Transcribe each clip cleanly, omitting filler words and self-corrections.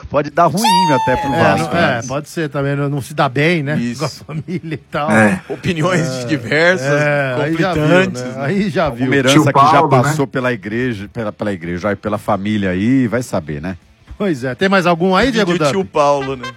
pode dar ruim até pro Vasco. Pode ser também, não se dá bem, né? Isso. Com a família e tal. Opiniões diversas, conflitantes. Aí já viu. Uma herança que já passou pela igreja, pela família aí, vai saber, né? Pois é. Tem mais algum aí, Diego Dantas? O tio Paulo, né?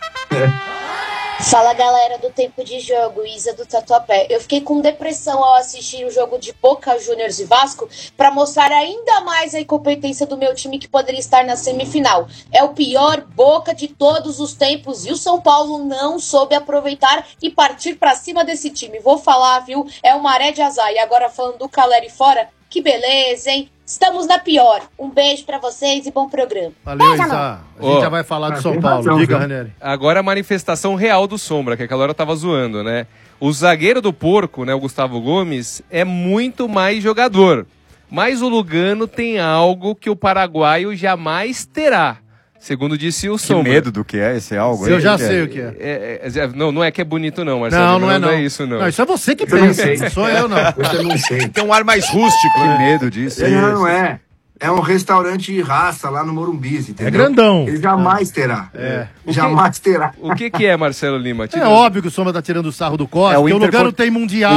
Fala, galera do Tempo de Jogo, Isa do Tatuapé. Eu fiquei com depressão ao assistir o jogo de Boca Juniors e Vasco para mostrar ainda mais a incompetência do meu time que poderia estar na semifinal. É o pior Boca de todos os tempos e o São Paulo não soube aproveitar e partir para cima desse time. Vou falar, viu? É uma maré de azar. E agora falando do Caleri fora, que beleza, hein? Estamos na pior. Um beijo pra vocês e bom programa. Valeu, Isa. A gente já vai falar do São Paulo. Diga, Ranieri. Agora a manifestação real do Sombra, que aquela hora tava zoando, né? O zagueiro do Porco, né, o Gustavo Gomes, é muito mais jogador. Mas o Lugano tem algo que o paraguaio jamais terá. Segundo disse o Sombra. Que medo do que é esse algo? Eu já sei o que é. Não é que é bonito não, Marcelo. Não é isso não. Não, isso é você que pensa, não sou eu não. Eu não sei. Tem um ar mais rústico. Que medo disso. Não é. É um restaurante de raça lá no Morumbi, entendeu? É grandão. Ele jamais terá. Jamais terá. O que é, Marcelo Lima? É óbvio que o Sombra tá tirando o sarro do Costa, porque o Lugano tem Mundial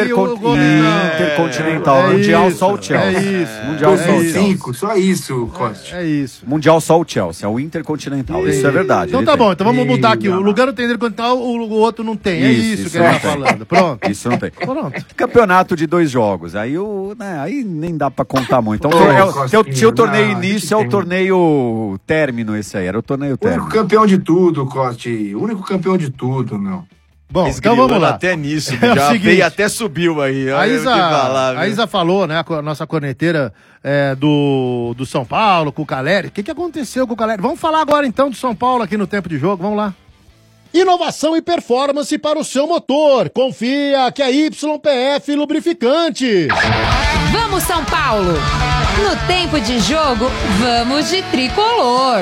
Intercontinental. Mundial só o Chelsea. É isso. Mundial só o Chelsea. Só isso, Costa. É isso. Mundial só o Chelsea, é o Intercontinental. Isso é verdade. Então tá bom, então vamos mudar aqui. O Lugano tem Intercontinental, o outro não tem. É isso que ele tá falando. Pronto. Isso não tem. Campeonato de 2 jogos. Aí nem dá pra contar muito. Então, tinha o torneio início, é o torneio término esse aí. Era o torneio término. O único campeão de tudo, Costi. O único campeão de tudo, não. Bom, então vamos lá. Até nisso, já veio, até subiu aí. A Isa falou, né, a nossa corneteira do São Paulo, com o Caleri. O que aconteceu com o Caleri? Vamos falar agora então do São Paulo aqui no Tempo de Jogo, vamos lá. Inovação e performance para o seu motor. Confia que é YPF Lubrificante. Vamos, São Paulo! No Tempo de Jogo, vamos de tricolor.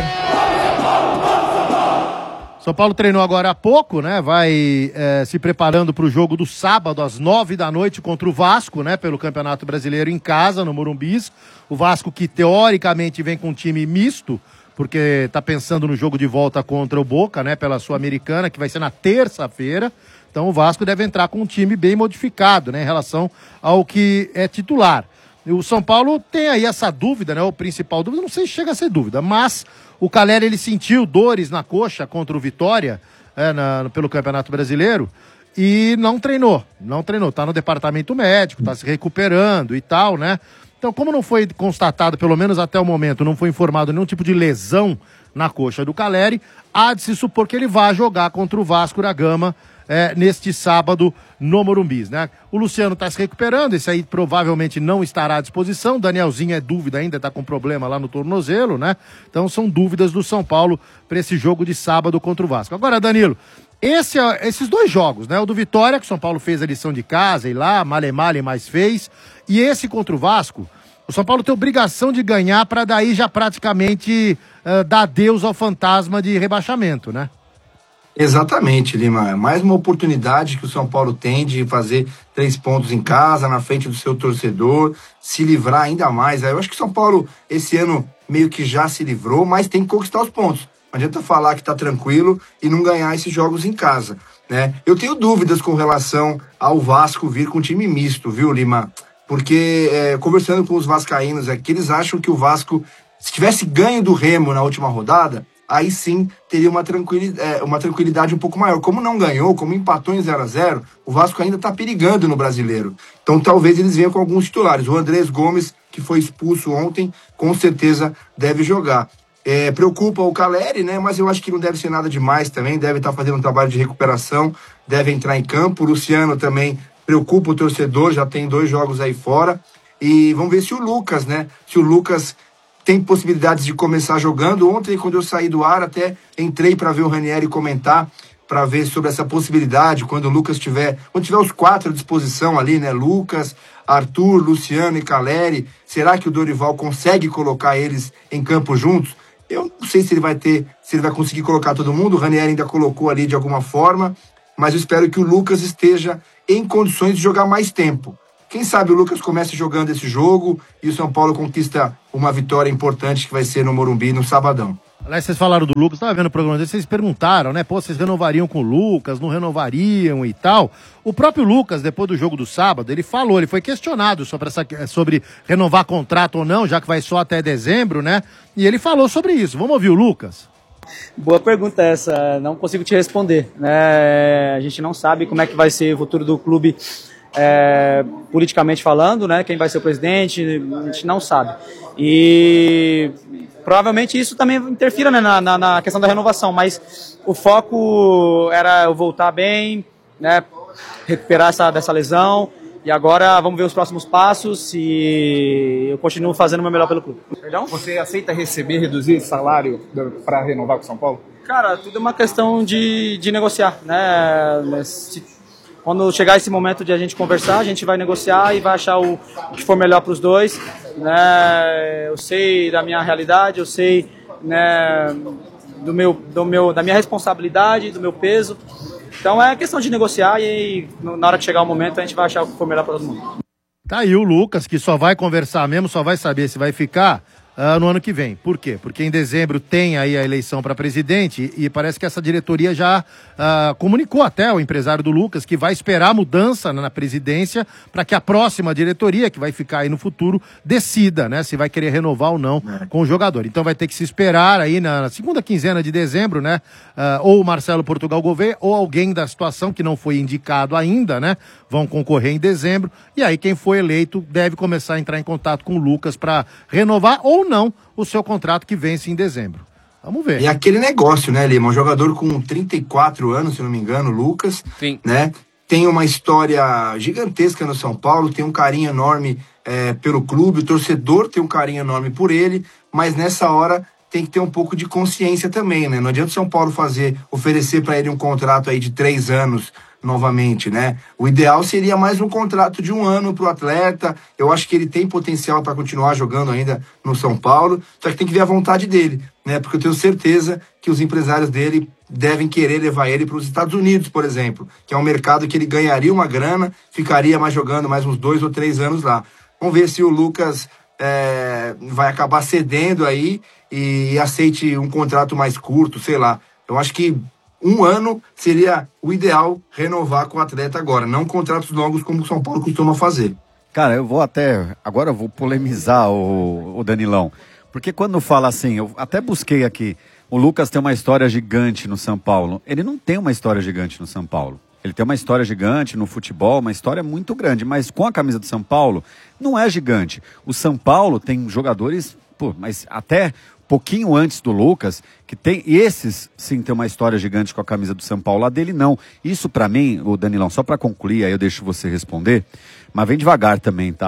São Paulo treinou agora há pouco, né? Vai se preparando para o jogo do sábado, às 9h contra o Vasco, né? Pelo Campeonato Brasileiro em casa, no Morumbis. O Vasco que, teoricamente, vem com um time misto, porque tá pensando no jogo de volta contra o Boca, né? Pela Sul-Americana, que vai ser na terça-feira. Então o Vasco deve entrar com um time bem modificado, né? Em relação ao que é titular. O São Paulo tem aí essa dúvida, né? O principal dúvida, não sei se chega a ser dúvida, mas o Caleri, ele sentiu dores na coxa contra o Vitória, pelo Campeonato Brasileiro, e não treinou, tá no departamento médico, tá se recuperando e tal, né? Então, como não foi constatado, pelo menos até o momento, não foi informado nenhum tipo de lesão na coxa do Caleri, há de se supor que ele vai jogar contra o Vasco da Gama neste sábado no Morumbis, né? O Luciano tá se recuperando, esse aí provavelmente não estará à disposição. Danielzinho é dúvida ainda, tá com problema lá no tornozelo, né? Então são dúvidas do São Paulo para esse jogo de sábado contra o Vasco. Agora, Danilo, esses 2 jogos, né? O do Vitória, que o São Paulo fez a lição de casa, e lá, male mais fez, e esse contra o Vasco, o São Paulo tem obrigação de ganhar para daí já praticamente dar adeus ao fantasma de rebaixamento, né? Exatamente, Lima. Mais uma oportunidade que o São Paulo tem de fazer 3 pontos em casa, na frente do seu torcedor, se livrar ainda mais. Eu acho que o São Paulo, esse ano, meio que já se livrou, mas tem que conquistar os pontos. Não adianta falar que tá tranquilo e não ganhar esses jogos em casa, né? Eu tenho dúvidas com relação ao Vasco vir com time misto, viu, Lima? Porque, conversando com os vascaínos aqui, eles acham que o Vasco, se tivesse ganho do Remo na última rodada, aí sim teria uma tranquilidade um pouco maior. Como não ganhou, como empatou em 0-0, o Vasco ainda está perigando no Brasileiro. Então talvez eles venham com alguns titulares. O Andrés Gomes, que foi expulso ontem, com certeza deve jogar. Preocupa o Caleri, né? Mas eu acho que não deve ser nada demais também. Deve estar fazendo um trabalho de recuperação, deve entrar em campo. O Luciano também preocupa o torcedor, já tem 2 jogos aí fora. E vamos ver se o Lucas, né? Se o Lucas tem possibilidades de começar jogando. Ontem, quando eu saí do ar, até entrei para ver o Ranieri comentar, para ver sobre essa possibilidade, quando o Lucas quando tiver os 4 à disposição ali, né? Lucas, Arthur, Luciano e Caleri, será que o Dorival consegue colocar eles em campo juntos? Eu não sei se ele vai conseguir colocar todo mundo. O Ranieri ainda colocou ali de alguma forma, mas eu espero que o Lucas esteja em condições de jogar mais tempo. Quem sabe o Lucas comece jogando esse jogo e o São Paulo conquista uma vitória importante que vai ser no Morumbi no sabadão. Aliás, vocês falaram do Lucas, estava vendo o programa dele, vocês perguntaram, né? Pô, vocês renovariam com o Lucas, não renovariam e tal. O próprio Lucas, depois do jogo do sábado, ele falou, ele foi questionado sobre renovar contrato ou não, já que vai só até dezembro, né? E ele falou sobre isso. Vamos ouvir o Lucas? Boa pergunta essa, não consigo te responder, né? A gente não sabe como é que vai ser o futuro do clube politicamente falando, né? Quem vai ser o presidente, a gente não sabe. E provavelmente isso também interfira, né, na questão da renovação, mas o foco era eu voltar bem, né, recuperar dessa lesão, e agora vamos ver os próximos passos e eu continuo fazendo o meu melhor pelo clube. Perdão? Você aceita reduzir salário para renovar com o São Paulo? Cara, tudo é uma questão de negociar, né? Quando chegar esse momento de a gente conversar, a gente vai negociar e vai achar o que for melhor para os dois, né? Eu sei da minha realidade, eu sei, né, da minha responsabilidade, do meu peso. Então é questão de negociar e na hora que chegar o momento a gente vai achar o que for melhor para todo mundo. Tá aí o Lucas, que só vai conversar mesmo, só vai saber se vai ficar no ano que vem. Por quê? Porque em dezembro tem aí a eleição para presidente e parece que essa diretoria já comunicou até o empresário do Lucas que vai esperar a mudança na presidência para que a próxima diretoria, que vai ficar aí no futuro, decida, né, se vai querer renovar ou não com o jogador. Então vai ter que se esperar aí na segunda quinzena de dezembro, né, ou o Marcelo Portugal Gouveia ou alguém da situação que não foi indicado ainda, né, vão concorrer em dezembro e aí quem for eleito deve começar a entrar em contato com o Lucas para renovar ou não o seu contrato que vence em dezembro. Vamos ver. E aquele negócio, né, Lima? Um jogador com 34 anos, se não me engano, Lucas. Sim. Né? Tem uma história gigantesca no São Paulo, tem um carinho enorme pelo clube, o torcedor tem um carinho enorme por ele, mas nessa hora tem que ter um pouco de consciência também, né? Não adianta o São Paulo oferecer para ele um contrato aí de 3 anos novamente, né? O ideal seria mais um contrato de 1 ano para o atleta. Eu acho que ele tem potencial para continuar jogando ainda no São Paulo, só que tem que ver a vontade dele, né? Porque eu tenho certeza que os empresários dele devem querer levar ele para os Estados Unidos, por exemplo, que é um mercado que ele ganharia uma grana, ficaria jogando mais uns 2 ou 3 anos lá. Vamos ver se o Lucas vai acabar cedendo aí e aceite um contrato mais curto, sei lá. Eu acho que 1 ano seria o ideal renovar com o atleta agora, não contratos longos como o São Paulo costuma fazer. Cara, agora eu vou polemizar o Danilão, porque quando fala assim, eu até busquei aqui, o Lucas tem uma história gigante no São Paulo. Ele não tem uma história gigante no São Paulo. Ele tem uma história gigante no futebol, uma história muito grande, mas com a camisa do São Paulo não é gigante. O São Paulo tem jogadores, mas até pouquinho antes do Lucas, que tem, e esses sim tem uma história gigante com a camisa do São Paulo, a dele não. Isso pra mim, o Danilão, só pra concluir, aí eu deixo você responder, mas vem devagar também, tá?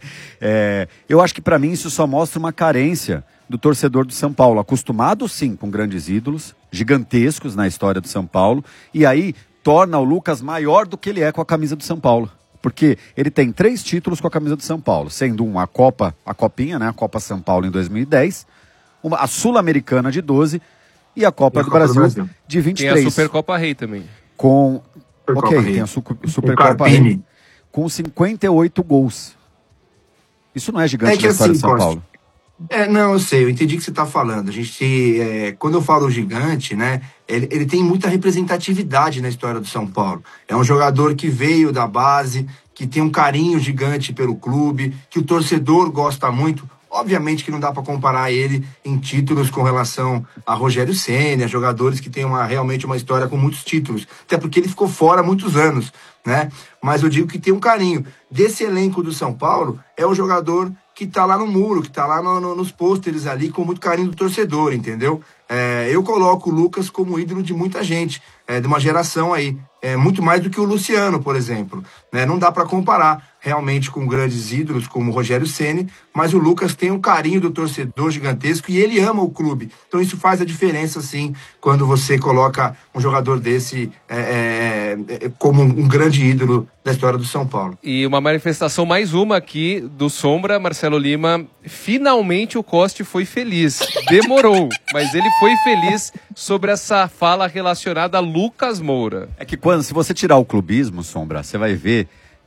Eu acho que pra mim isso só mostra uma carência do torcedor do São Paulo, acostumado sim com grandes ídolos, gigantescos na história do São Paulo, e aí torna o Lucas maior do que ele é com a camisa do São Paulo. Porque ele tem 3 títulos com a camisa do São Paulo, sendo a Copinha, né, a Copa São Paulo em 2010, a Sul-Americana de 12 e a Copa do Brasil de 23. Tem a Supercopa Rei também. Tem a Supercopa Rei. Com 58 gols. Isso não é gigante na história de São Paulo. Não, eu sei, eu entendi o que você está falando. A gente, quando eu falo gigante, né, ele tem muita representatividade na história do São Paulo. É um jogador que veio da base, que tem um carinho gigante pelo clube, que o torcedor gosta muito. Obviamente que não dá para comparar ele em títulos com relação a Rogério Ceni, a jogadores que têm realmente uma história com muitos títulos. Até porque ele ficou fora há muitos anos, né? Mas eu digo que tem um carinho. Desse elenco do São Paulo, é o jogador que está lá no muro, que está lá nos pôsteres ali, com muito carinho do torcedor, entendeu? Eu coloco o Lucas como ídolo de muita gente, de uma geração aí. Muito mais do que o Luciano, por exemplo. Né? Não dá para comparar realmente com grandes ídolos como o Rogério Ceni, mas o Lucas tem um carinho do torcedor gigantesco e ele ama o clube. Então isso faz a diferença, sim, quando você coloca um jogador desse como um grande ídolo da história do São Paulo. E uma manifestação, mais uma aqui do Sombra, Marcelo Lima. Finalmente o Coste foi feliz. Demorou, mas ele foi feliz sobre essa fala relacionada a Lucas Moura. É que se você tirar o clubismo, Sombra, você vai ver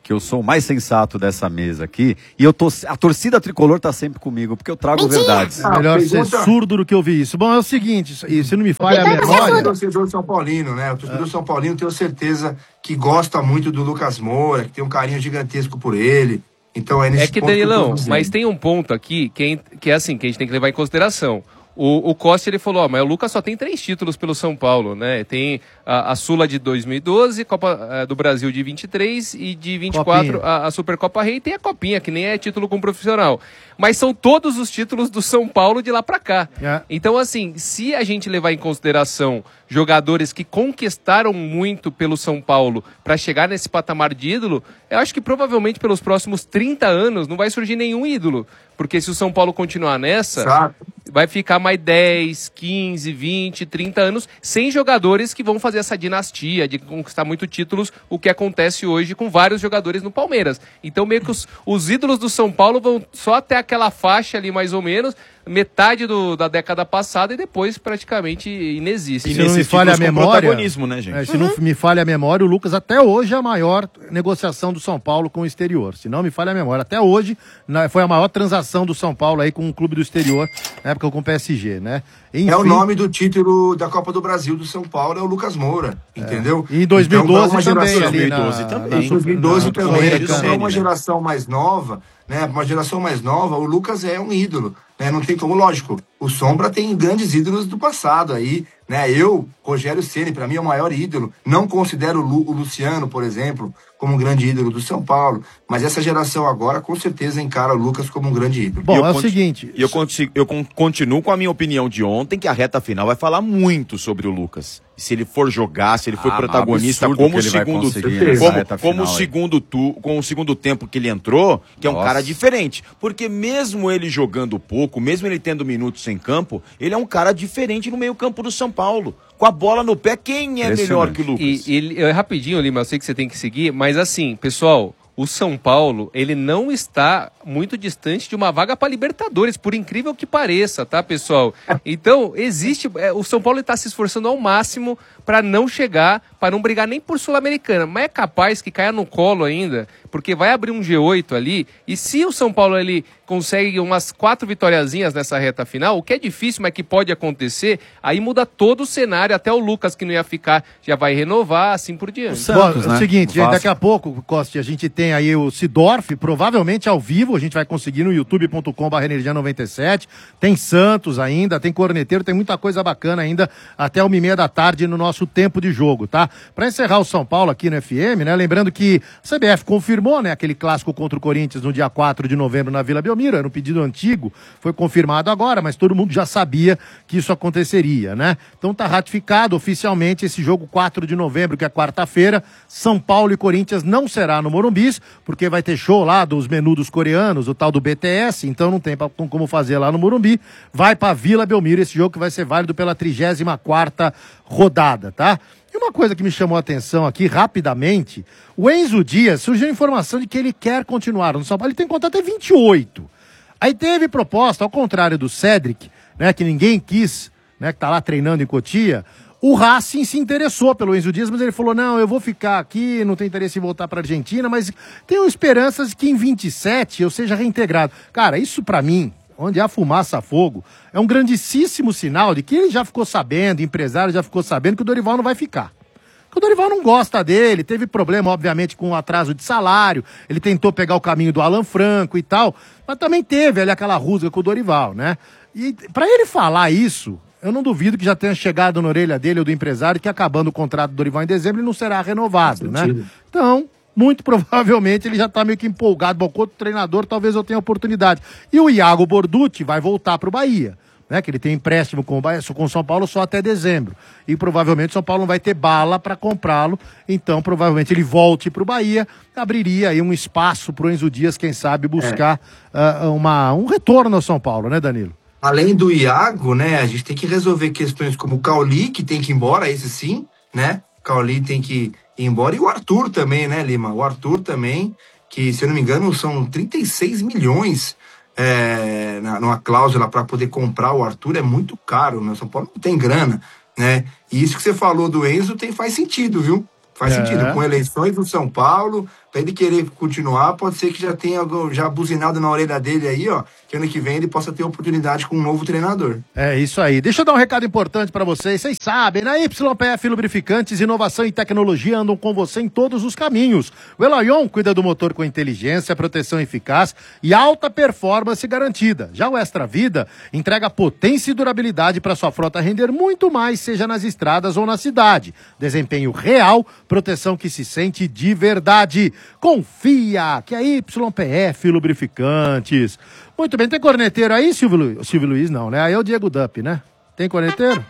que eu sou o mais sensato dessa mesa aqui, e a torcida tricolor tá sempre comigo, porque eu trago verdades. É melhor ser surdo do que ouvir isso. Bom, é o seguinte, e se não me falha a memória... O torcedor São Paulino, né? O torcedor São Paulino, tenho certeza que gosta muito do Lucas Moura, que tem um carinho gigantesco por ele. Então é nesse ponto Danilão, mas tem um ponto aqui que é assim, que a gente tem que levar em consideração. O Costa, ele falou, mas o Lucas só tem 3 títulos pelo São Paulo, né? Tem a Sula de 2012, Copa do Brasil de 23 e de 24 a Supercopa Rei, e tem a Copinha, que nem é título com profissional. Mas são todos os títulos do São Paulo de lá pra cá. Então, assim, se a gente levar em consideração jogadores que conquistaram muito pelo São Paulo para chegar nesse patamar de ídolo, eu acho que provavelmente pelos próximos 30 anos não vai surgir nenhum ídolo. Porque se o São Paulo continuar nessa, vai ficar mais 10, 15, 20, 30 anos sem jogadores que vão fazer essa dinastia de conquistar muitos títulos, o que acontece hoje com vários jogadores no Palmeiras. Então meio que os ídolos do São Paulo vão só até aquela faixa ali mais ou menos, metade da década passada e depois praticamente inexiste. E se não me falha a memória, protagonismo, né, gente? Se não me falha a memória, o Lucas até hoje é a maior negociação do São Paulo com o exterior. Se não me falha a memória, até hoje foi a maior transação do São Paulo aí com um clube do exterior, na época com o PSG, né? Enfim, é o nome do título da Copa do Brasil do São Paulo, é o Lucas Moura, entendeu? E em 2012 então, também. Ali 2012 também. É uma geração mais nova, né? Uma geração mais nova, o Lucas é um ídolo, né? Não tem como, lógico. O Sombra tem grandes ídolos do passado aí, né? Eu, Rogério Ceni, para mim é o maior ídolo. Não considero o Luciano, por exemplo, como um grande ídolo do São Paulo, mas essa geração agora com certeza encara o Lucas como um grande ídolo. Bom, é o seguinte... Eu continuo com a minha opinião de ontem, que a reta final vai falar muito sobre o Lucas. Se ele for jogar, se ele for protagonista, como o segundo tempo que ele entrou, que é um cara diferente. Porque mesmo ele jogando pouco, mesmo ele tendo minutos em campo, ele é um cara diferente no meio-campo do São Paulo. Com a bola no pé, quem é melhor que o Lucas? Rapidinho, Lima, eu sei que você tem que seguir, mas assim, pessoal, o São Paulo, ele não está muito distante de uma vaga para Libertadores, por incrível que pareça, tá, pessoal? Então, o São Paulo está se esforçando ao máximo para não chegar, para não brigar nem por Sul-Americana, mas é capaz que caia no colo ainda, porque vai abrir um G8 ali, e se o São Paulo ele consegue umas 4 vitoriazinhas nessa reta final, o que é difícil, mas que pode acontecer, aí muda todo o cenário, até o Lucas que não ia ficar, já vai renovar, assim por diante. Santos, né? É o seguinte, gente, daqui a pouco, Costa, a gente tem aí o Sidorf, provavelmente ao vivo, a gente vai conseguir no youtube.com/energia97, tem Santos ainda, tem Corneteiro, tem muita coisa bacana ainda, até 1h30 da tarde no nosso tempo de jogo, tá? Pra encerrar o São Paulo aqui no FM, né, lembrando que a CBF confirmou, né, aquele clássico contra o Corinthians no dia 4 de novembro na Vila Belmiro, era um pedido antigo, foi confirmado agora, mas todo mundo já sabia que isso aconteceria, né? Então tá ratificado oficialmente esse jogo 4 de novembro, que é quarta-feira, São Paulo e Corinthians não será no Morumbi, porque vai ter show lá dos menudos coreanos, o tal do BTS, então não tem como fazer lá no Morumbi, vai pra Vila Belmiro, esse jogo que vai ser válido pela 34ª rodada, tá? E uma coisa que me chamou a atenção aqui, rapidamente, o Enzo Dias, surgiu a informação de que ele quer continuar no São Paulo, ele tem contrato até 28. Aí teve proposta, ao contrário do Cédric, né, que ninguém quis, né, que tá lá treinando em Cotia, o Racing se interessou pelo Enzo Dias, mas ele falou, não, eu vou ficar aqui, não tenho interesse em voltar pra Argentina, mas tenho esperanças que em 27 eu seja reintegrado. Cara, isso pra mim, onde há fumaça, fogo, é um grandíssimo sinal de que ele já ficou sabendo, o empresário já ficou sabendo que o Dorival não vai ficar. Porque o Dorival não gosta dele, teve problema, obviamente, com o atraso de salário, ele tentou pegar o caminho do Alan Franco e tal, mas também teve ali aquela rusga com o Dorival, né? E pra ele falar isso, eu não duvido que já tenha chegado na orelha dele ou do empresário que acabando o contrato do Dorival em dezembro ele não será renovado, né? Então, muito provavelmente ele já está meio que empolgado. Bom, outro treinador talvez eu tenha oportunidade. E o Iago Borducci vai voltar para o Bahia, né? Que ele tem empréstimo com o São Paulo só até dezembro. E provavelmente o São Paulo não vai ter bala para comprá-lo. Então, provavelmente ele volte para o Bahia. Abriria aí um espaço para o Enzo Dias, quem sabe, buscar um retorno ao São Paulo, né, Danilo? Além do Iago, né, a gente tem que resolver questões como o Cauli, que tem que ir embora, esse sim, né? Cauli tem que ir embora. E o Arthur também, né, Lima? O Arthur também, que, se eu não me engano, são 36 milhões numa cláusula para poder comprar o Arthur. É muito caro, né? O São Paulo não tem grana, né? E isso que você falou do Enzo faz sentido, viu? Faz sentido. Com eleições do São Paulo, Pra ele querer continuar, pode ser que já tenha já buzinado na orelha dele aí, ó, que ano que vem ele possa ter oportunidade com um novo treinador. É isso aí. Deixa eu dar um recado importante pra vocês. Vocês sabem, na YPF Lubrificantes, inovação e tecnologia andam com você em todos os caminhos. O Eloyon cuida do motor com inteligência, proteção eficaz e alta performance garantida. Já o Extra Vida entrega potência e durabilidade para sua frota render muito mais, seja nas estradas ou na cidade. Desempenho real, proteção que se sente de verdade. Confia que é YPF Lubrificantes. Muito bem, tem corneteiro aí, Silvio Luiz? Não, né? Aí é o Diego Dupp, né? Tem corneteiro?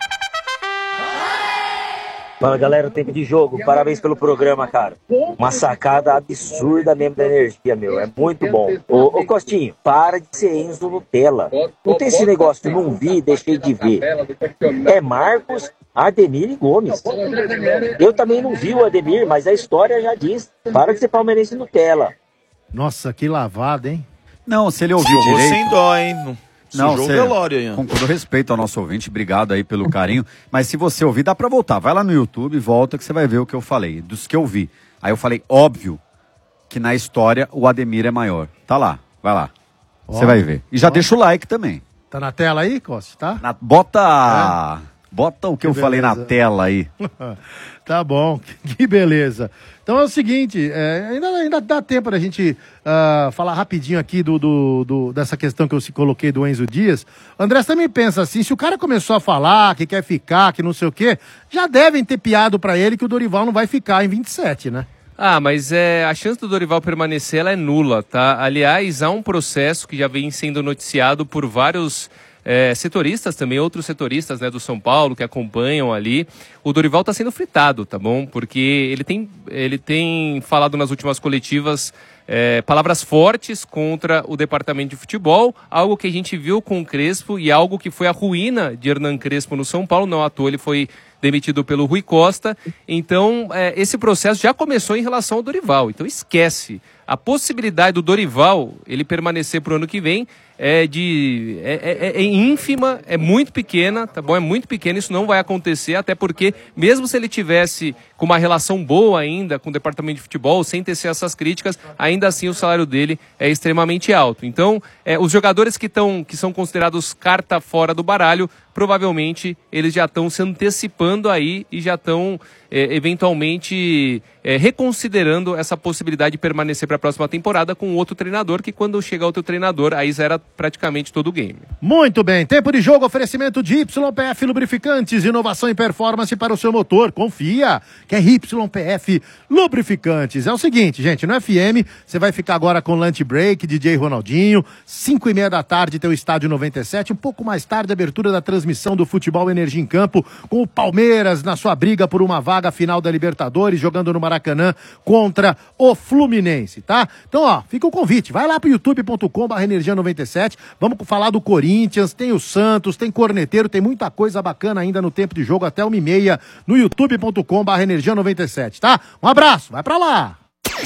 Fala, galera, tempo de jogo. Parabéns pelo programa, cara. Uma sacada absurda mesmo da energia, meu. É muito bom. Ô Costinho, para de ser Enzo Nutella. Não tem esse negócio de não vi e deixei de ver. É Marcos, Ademir e Gomes. Eu também não vi o Ademir, mas a história já diz. Para de ser palmeirense Nutella. Nossa, que lavada, hein? Não, se ele ouviu Jogou direito... sem dó, hein? Não, Sujou o você, velório aí, ó. com todo respeito ao nosso ouvinte, obrigado aí pelo carinho, mas se você ouvir, dá pra voltar, vai lá no YouTube, volta que você vai ver o que eu falei, dos que eu vi. Aí eu falei, óbvio, que na história o Ademir é maior. Tá lá, vai lá, você vai ver. E já deixa o like também. Tá na tela aí, Costa? Tá? Bota o que eu falei na tela aí. Tá bom, que beleza. Então é o seguinte, ainda dá tempo da gente falar rapidinho aqui dessa questão que eu coloquei do Enzo Dias. André, você também pensa assim, se o cara começou a falar que quer ficar, que não sei o quê, já devem ter piado pra ele que o Dorival não vai ficar em 27, né? Ah, mas a chance do Dorival permanecer ela é nula, tá? Aliás, há um processo que já vem sendo noticiado por vários setoristas também, outros setoristas, né, do São Paulo que acompanham ali. O Dorival está sendo fritado, tá bom? Porque ele tem falado nas últimas coletivas palavras fortes contra o departamento de futebol, algo que a gente viu com o Crespo e algo que foi a ruína de Hernan Crespo no São Paulo. Não à toa ele foi demitido pelo Rui Costa. Então, esse processo já começou em relação ao Dorival. Então, esquece. A possibilidade do Dorival ele permanecer para o ano que vem é ínfima, é muito pequena, tá bom? É muito pequena, isso não vai acontecer, até porque, mesmo se ele tivesse com uma relação boa ainda com o departamento de futebol, sem tecer essas críticas, ainda assim o salário dele é extremamente alto. Então, os jogadores que são considerados carta fora do baralho, provavelmente eles já estão se antecipando aí e já estão eventualmente reconsiderando essa possibilidade de permanecer para a próxima temporada com outro treinador, que quando chega outro treinador, aí zera praticamente todo o game. Muito bem, tempo de jogo, oferecimento de YPF Lubrificantes, inovação e performance para o seu motor, confia, que é YPF Lubrificantes. É o seguinte, gente, no FM, você vai ficar agora com Lunch Break, DJ Ronaldinho, 5:30 da tarde tem o Estádio 97, um pouco mais tarde, abertura da transmissão do Futebol Energia em Campo, com o Palmeiras na sua briga por uma vaga final da Libertadores, jogando no Maracanã contra o Fluminense, tá? Então, ó, fica o convite, vai lá pro youtube.com/energia97, vamos falar do Corinthians, tem o Santos, tem corneteiro, tem muita coisa bacana ainda no tempo de jogo até 1h30 no youtube.com/energia97, tá? Um abraço, vai pra lá!